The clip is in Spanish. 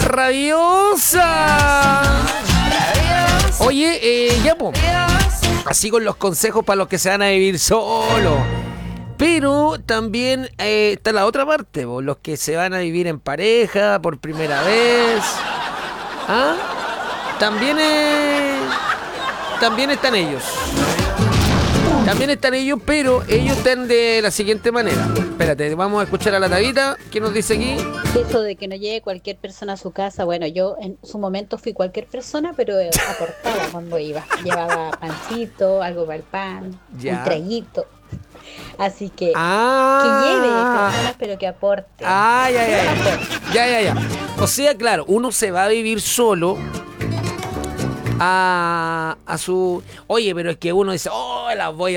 rabiosa. Oye, ya po. Así con los consejos para los que se van a vivir solos. Pero también está la otra parte, po, los que se van a vivir en pareja por primera vez. ¿Ah? También están ellos. También están ellos, pero ellos están de la siguiente manera. Espérate, vamos a escuchar a la Tabita. ¿Qué nos dice aquí? Eso de que no llegue cualquier persona a su casa, bueno, yo en su momento fui cualquier persona, pero aportaba cuando iba. Llevaba pancito, algo para el pan, Ya. un traguito. Así que lleve personas, pero que aporte. Ya. O sea, claro, uno se va a vivir solo a su... Oye, pero es que uno dice, las voy